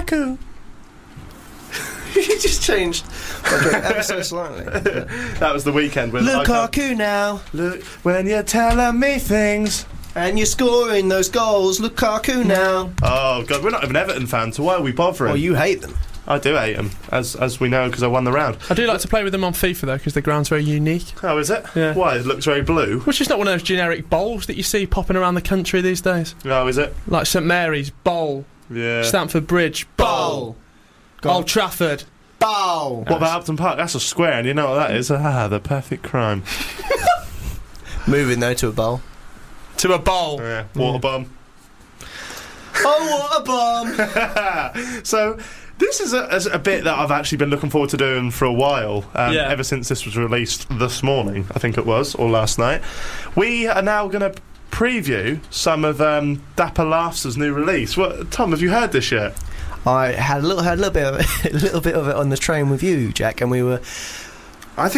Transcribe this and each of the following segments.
Lukaku. You just changed ever so slightly. That was The Weeknd with Lukaku now. Look, when you're telling me things. And you're scoring those goals, Lukaku now. Oh, God, we're not even Everton fans, so why are we bothering? Oh, you hate them. I do hate them, as we know, because I won the round. I do like to play with them on FIFA, though, because the ground's very unique. Oh, is it? Yeah. Why? It looks very blue. Which is not one of those generic bowls that you see popping around the country these days. Oh, is it? Like St Mary's, bowl. Yeah. Stamford Bridge, bowl. Old Trafford, bowl. What about Upton Park? That's a square, and you know what that is? The perfect crime. Moving, though, to a bowl. To a bowl. Yeah, water bomb. Oh, what a bomb! So, this is a bit that I've actually been looking forward to doing for a while, ever since this was released this morning, I think it was, or last night. We are now going to preview some of Dapper Laughs' new release. Tom, have you heard this yet? I had a little bit of it on the train with you, Jack, and we were. What's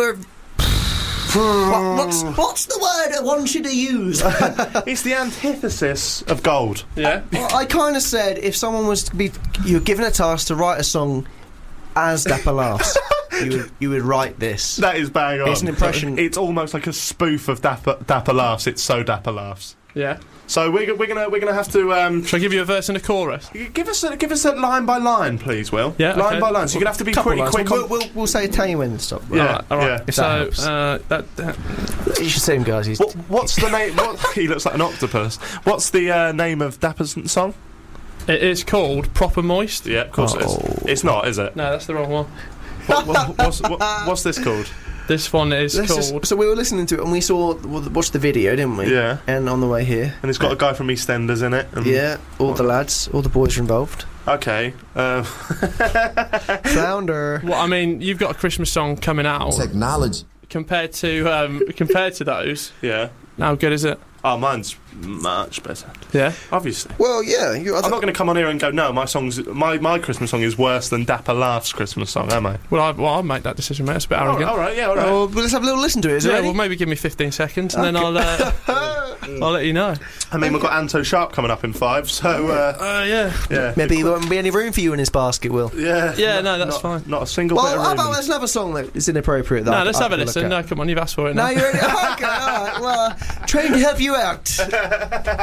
the word I want you to use? It's the antithesis of gold. Yeah. Well, I kind of said if someone was to be, you're given a task to write a song as Dapper Laughs, you would write this. That is bang on. It's an impression. It's almost like a spoof of Dapper Laughs. It's so Dapper Laughs. Yeah. So we're gonna have to. Shall I give you a verse and a chorus? Give us a line by line, please, Will. Yeah. Line okay. by line. So you're gonna have to be pretty quick. We'll say tell you when to stop. Yeah. All right. Yeah. If that So helps. You should see him, guys. He's What's the name? He looks like an octopus. What's the name of Dapper's song? it is called Proper Moist. Yeah, of course it is. It's not, is it? No, that's the wrong one. What's this called? This one is called. So we were listening to it and we watched the video, didn't we? Yeah. And on the way here. And it's got a guy from EastEnders in it. And Yeah, all the lads, all the boys are involved. Okay. Flounder. Well, I mean, you've got a Christmas song coming out. Technology. Compared to those, Yeah. how good is it? Oh, mine's much better. Yeah. Obviously. Well, yeah. I'm not going to come on here and go, no, my Christmas song is worse than Dapper Laughs' Christmas song, am I? Well, I'll make that decision, mate. It's a bit arrogant. All right, yeah, all right. Well, let's have a little listen to it. Is it Yeah, ready? well, maybe give me 15 seconds and then I'll let you know. I mean, we've got Anto Sharp coming up in 5, so... Yeah. Maybe there won't be any room for you in his basket, Will. Yeah. Yeah, no, that's fine. Not a single bit Well, of how room. about let's have a song that is inappropriate? No, let's have a listen. No, come on, you've asked for it No, now. you're okay. All right. Well, trying to help you out.